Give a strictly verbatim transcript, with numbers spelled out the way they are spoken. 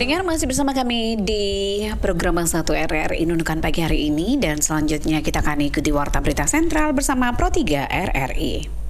Pendengar masih bersama kami di program satu R R I Nunukan pagi hari ini dan selanjutnya kita akan ikuti Warta Berita Sentral bersama Pro tiga R R I.